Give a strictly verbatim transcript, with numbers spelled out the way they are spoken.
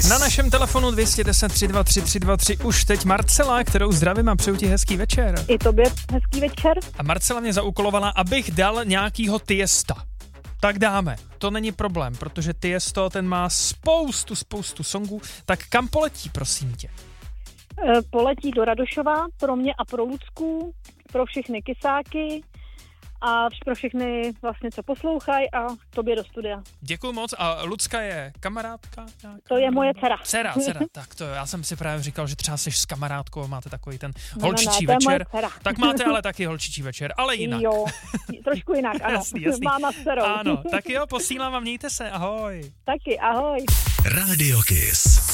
Na našem telefonu dvě jedna deset tři dva tři tři dva tři už teď Marcela, kterou zdravím a přeju ti hezký večer. I tobě hezký večer. A Marcela mě zaúkolovala, abych dal nějakýho Tiesta. Tak dáme, to není problém, protože Tiesto, ten má spoustu, spoustu songů. Tak kam poletí, prosím tě? E, poletí do Radošova pro mě a pro Lucku, pro všechny kysáky a pro všechny vlastně, co poslouchají a tobě do studia. Děkuju moc. A Lucka je kamarádka? Nějaká? To je moje dcera. Dcera, dcera. Tak to já jsem si právě říkal, že třeba jsi s kamarádkou, máte takový ten No, holčičí no, no, večer. Tak máte ale taky holčičí večer, ale jinak. Jo, trošku jinak, ano. Jasný, jasný. Máma s dcerou. Ano, tak jo, posílám a mějte se, ahoj. Taky, ahoj. Radio Kiss.